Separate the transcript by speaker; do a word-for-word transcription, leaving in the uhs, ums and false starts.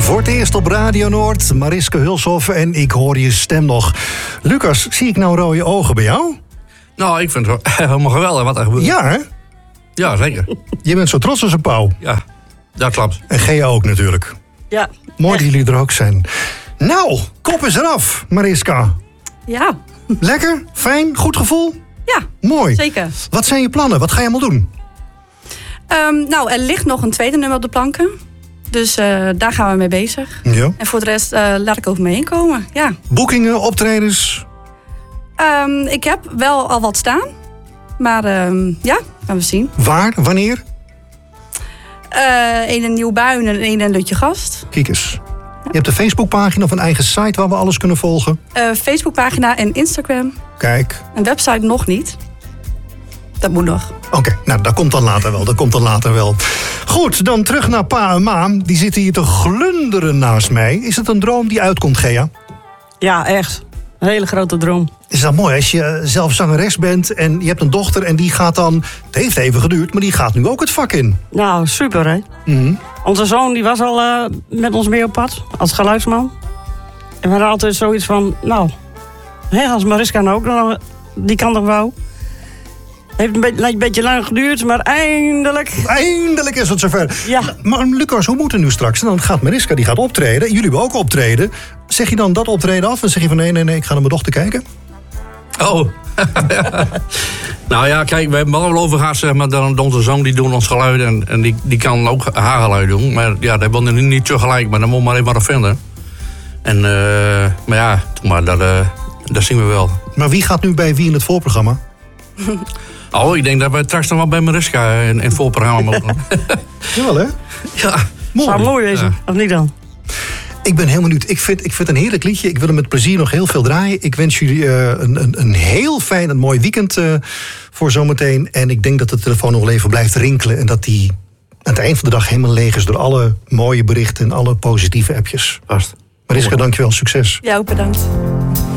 Speaker 1: Voor het eerst op Radio Noord, Mariska Hulshoff en ik hoor je stem nog. Lucas, zie ik nou rode ogen bij jou?
Speaker 2: Nou, ik vind het helemaal geweldig wat er gebeurt.
Speaker 1: Ja, hè?
Speaker 2: Ja, zeker.
Speaker 1: Je bent zo trots als een pauw.
Speaker 2: Ja, dat klopt.
Speaker 1: En Gea ook natuurlijk.
Speaker 3: Ja.
Speaker 1: Mooi dat jullie er ook zijn. Nou, kop is eraf, Mariska.
Speaker 3: Ja.
Speaker 1: Lekker? Fijn? Goed gevoel?
Speaker 3: Ja,
Speaker 1: mooi.
Speaker 3: Zeker.
Speaker 1: Wat zijn je plannen? Wat ga je allemaal doen?
Speaker 3: Um, nou, er ligt nog een tweede nummer op de planken. Dus uh, daar gaan we mee bezig.
Speaker 1: Ja.
Speaker 3: En voor de rest uh, laat ik over me heen komen. Ja.
Speaker 1: Boekingen, optredens?
Speaker 3: Um, ik heb wel al wat staan. Maar um, ja, gaan we zien.
Speaker 1: Waar? Wanneer?
Speaker 3: Uh, een in Nieuwbuin en een in Lutje Gast.
Speaker 1: Kijk eens. Je hebt een Facebookpagina of een eigen site waar we alles kunnen volgen?
Speaker 3: Uh, Facebookpagina en Instagram.
Speaker 1: Kijk.
Speaker 3: Een website nog niet. Dat moet nog.
Speaker 1: Oké, okay, nou dat komt dan later wel. Dat komt dan later wel. Goed, dan terug naar pa en ma. Die zitten hier te glunderen naast mij. Is het een droom die uitkomt, Gea?
Speaker 4: Ja, echt. Een hele grote droom.
Speaker 1: Is dat mooi als je zelf zangeres bent en je hebt een dochter en die gaat dan... Het heeft even geduurd, maar die gaat nu ook het vak in.
Speaker 4: Nou, super hè.
Speaker 1: Mm-hmm.
Speaker 4: Onze zoon die was al uh, met ons mee op pad, als geluidsman. En we hadden altijd zoiets van, nou... Hè, als Mariska nou ook nog, die kan toch wel... Heeft een beetje, een beetje lang geduurd, maar eindelijk...
Speaker 1: Eindelijk is het zover.
Speaker 4: Ja.
Speaker 1: Maar Lucas, hoe moet het nu straks? Dan gaat Mariska, die gaat optreden. Jullie hebben ook optreden. Zeg je dan dat optreden af en zeg je van nee, nee, nee, ik ga naar mijn dochter kijken?
Speaker 2: Oh. Nou ja, kijk, we hebben wel over gehad, zeg maar, dan onze zoon die doen ons geluid en, en die, die kan ook haar geluid doen. Maar ja, dat wil niet, niet tegelijk, maar dan moet maar even wat vinden. En, uh, maar ja, maar dat, uh, dat zien we wel.
Speaker 1: Maar wie gaat nu bij wie in het voorprogramma?
Speaker 2: Oh, ik denk dat we straks nog wel bij Mariska in, in het voorprogramma mogen.
Speaker 1: Jawel, hè?
Speaker 2: Ja.
Speaker 4: Mooi. Zou mooi wezen, ja. Of niet dan?
Speaker 1: Ik ben heel benieuwd. Ik vind, ik vind het een heerlijk liedje. Ik wil hem met plezier nog heel veel draaien. Ik wens jullie uh, een, een, een heel fijn en mooi weekend uh, voor zometeen. En ik denk dat de telefoon nog wel even blijft rinkelen. En dat die aan het eind van de dag helemaal leeg is door alle mooie berichten en alle positieve appjes.
Speaker 2: Vast.
Speaker 1: Mariska, dankjewel. Succes.
Speaker 3: Ja, ook bedankt.